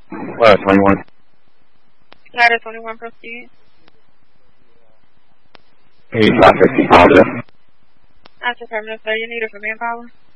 Ladder 21. Ladder 21, proceed. 8550, positive. That's affirmative, sir. You need it for manpower?